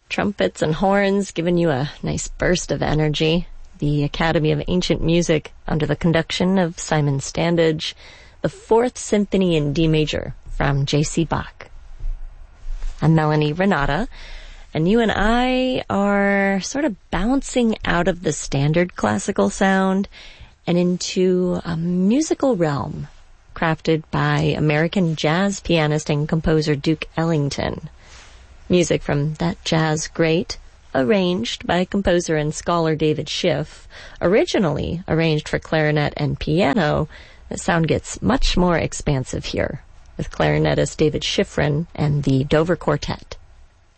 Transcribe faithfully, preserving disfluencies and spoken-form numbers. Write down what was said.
trumpets and horns, giving you a nice burst of energy. The Academy of Ancient Music, under the conduction of Simon Standage, the Fourth Symphony in D major from J C Bach. I'm Melanie Renata, and you and I are sort of bouncing out of the standard classical sound and into a musical realm crafted by American jazz pianist and composer Duke Ellington. Music from that jazz great, arranged by composer and scholar David Schiff, originally arranged for clarinet and piano. The sound gets much more expansive here, with clarinetist David Schifrin and the Dover Quartet.